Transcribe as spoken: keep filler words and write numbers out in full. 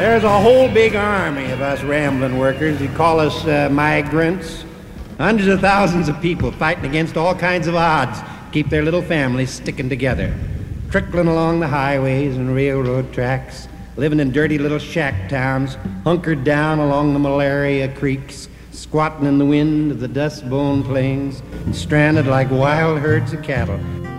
There's a whole big army of us rambling workers. They call us uh, migrants. Hundreds of thousands of people fighting against all kinds of odds to keep their little families sticking together. Trickling along the highways and railroad tracks, living in dirty little shack towns, hunkered down along the malaria creeks, squatting in the wind of the dust-bown plains, and stranded like wild herds of cattle.